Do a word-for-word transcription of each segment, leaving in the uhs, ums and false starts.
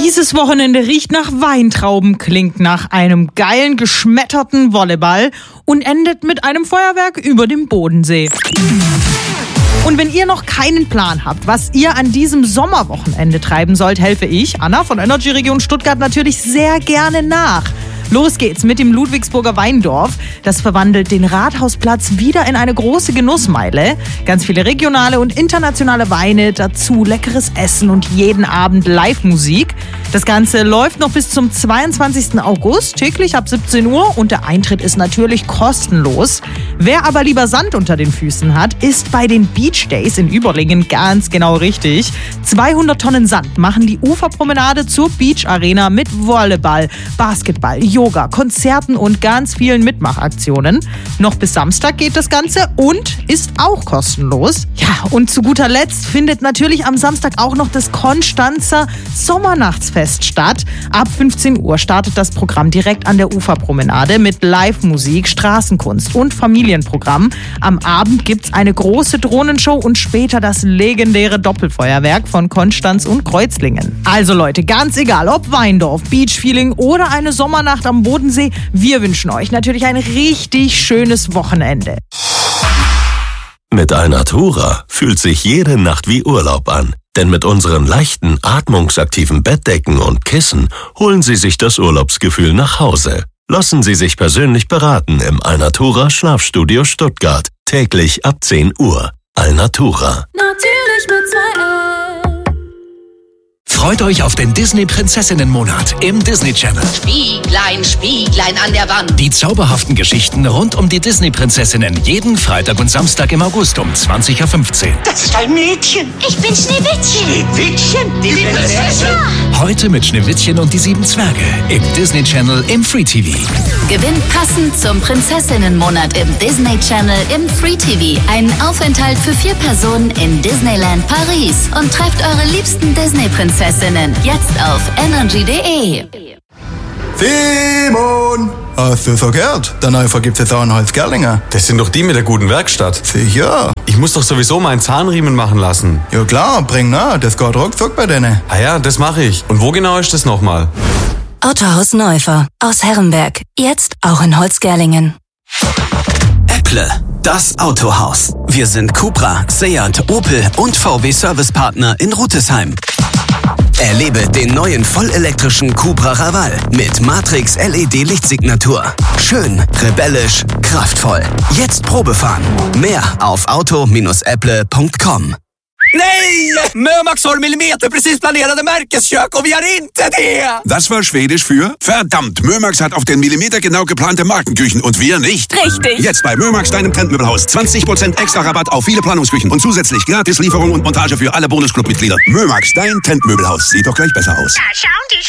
Dieses Wochenende riecht nach Weintrauben, klingt nach einem geilen, geschmetterten Volleyball und endet mit einem Feuerwerk über dem Bodensee. Und wenn ihr noch keinen Plan habt, was ihr an diesem Sommerwochenende treiben sollt, helfe ich, Anna von Energy Region Stuttgart, natürlich sehr gerne nach. Los geht's mit dem Ludwigsburger Weindorf. Das verwandelt den Rathausplatz wieder in eine große Genussmeile. Ganz viele regionale und internationale Weine, dazu leckeres Essen und jeden Abend Live-Musik. Das Ganze läuft noch bis zum zweiundzwanzigsten August, täglich ab siebzehn Uhr, und der Eintritt ist natürlich kostenlos. Wer aber lieber Sand unter den Füßen hat, ist bei den Beach Days in Überlingen ganz genau richtig. zweihundert Tonnen Sand machen die Uferpromenade zur Beach Arena mit Volleyball, Basketball, Yoga, Konzerten und ganz vielen Mitmachaktionen. Noch bis Samstag geht das Ganze und ist auch kostenlos. Ja, und zu guter Letzt findet natürlich am Samstag auch noch das Konstanzer Sommernachtsfest statt. Ab fünfzehn Uhr startet das Programm direkt an der Uferpromenade mit Live-Musik, Straßenkunst und Familienprogramm. Am Abend gibt's eine große Drohnenshow und später das legendäre Doppelfeuerwerk von Konstanz und Kreuzlingen. Also Leute, ganz egal, ob Weindorf, Beachfeeling oder eine Sommernacht am Bodensee, wir wünschen euch natürlich ein richtig schönes Wochenende. Mit Alnatura fühlt sich jede Nacht wie Urlaub an. Denn mit unseren leichten, atmungsaktiven Bettdecken und Kissen holen Sie sich das Urlaubsgefühl nach Hause. Lassen Sie sich persönlich beraten im Alnatura Schlafstudio Stuttgart. Täglich ab zehn Uhr. Alnatura. Natürlich mit zwei L. Freut euch auf den Disney-Prinzessinnen-Monat im Disney Channel. Spieglein, Spieglein an der Wand. Die zauberhaften Geschichten rund um die Disney-Prinzessinnen jeden Freitag und Samstag im August um zwanzig Uhr fünfzehn. Das ist ein Mädchen. Ich bin Schneewittchen. Schneewittchen? Die Prinzessin? Heute mit Schneewittchen und die sieben Zwerge im Disney Channel im Free T V. Gewinnt passend zum Prinzessinnenmonat im Disney Channel im Free T V einen Aufenthalt für vier Personen in Disneyland Paris und trefft eure liebsten Disney-Prinzessinnen jetzt auf energy punkt de. Simon! Hast du so gehört? Der Neu vergibt jetzt auch in Holzgerlingen. Das sind doch die mit der guten Werkstatt. Sicher. Ich muss doch sowieso meinen Zahnriemen machen lassen. Ja klar, bring nach. Das geht ruckzuck bei denen. Ah ja, das mache ich. Und wo genau ist das nochmal? Autohaus Neufer aus Herrenberg. Jetzt auch in Holzgerlingen. Apple, das Autohaus. Wir sind Cupra, Seat, Opel und V W Servicepartner in Rütesheim. Erlebe den neuen vollelektrischen Cupra Raval mit Matrix L E D-Lichtsignatur. Schön, rebellisch, kraftvoll. Jetzt Probefahren. Mehr auf auto Bindestrich apple punkt com. Nej! Mömax har millimeterprecis planerade Märkeskök och vi har inte det! Das war Schwedisch für verdammt, Mömax hat auf den Millimeter genau geplante Markenküchen und wir nicht. Richtig. Jetzt bei Mömax, deinem Trendmöbelhaus. zwanzig Prozent extra Rabatt auf viele Planungsküchen und zusätzlich gratis Lieferung und Montage für alle Bonusclub-Mitglieder. Mömax, dein Trendmöbelhaus. Sieht doch gleich besser aus. Da schauen die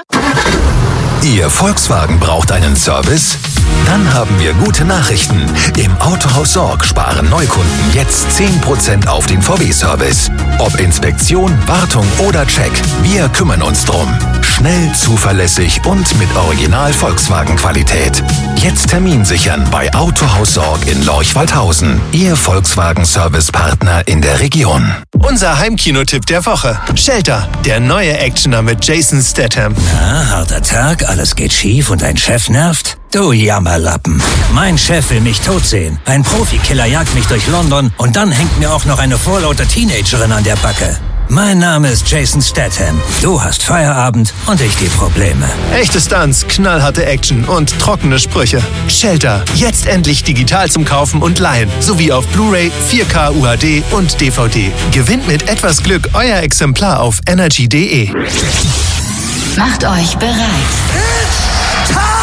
Schweden. Ihr Volkswagen braucht einen Service? Dann haben wir gute Nachrichten. Im Autohaus Sorg sparen Neukunden jetzt zehn Prozent auf den V W-Service. Ob Inspektion, Wartung oder Check, wir kümmern uns drum. Schnell, zuverlässig und mit Original Volkswagen-Qualität. Jetzt Termin sichern bei Autohaus Sorg in Lorch-Waldhausen. Ihr Volkswagen-Service-Partner in der Region. Unser Heimkinotipp der Woche. Shelter, der neue Actioner mit Jason Statham. Na, harter Tag, alles geht schief und dein Chef nervt? Du Jammerlappen. Mein Chef will mich tot sehen. Ein Profikiller jagt mich durch London und dann hängt mir auch noch eine vorlauter Teenagerin an der Backe. Mein Name ist Jason Statham. Du hast Feierabend und ich die Probleme. Echte Stunts, knallharte Action und trockene Sprüche. Shelter, jetzt endlich digital zum Kaufen und Leihen. Sowie auf Blu-ray, vier K U H D und D V D. Gewinnt mit etwas Glück euer Exemplar auf energy punkt de. Macht euch bereit.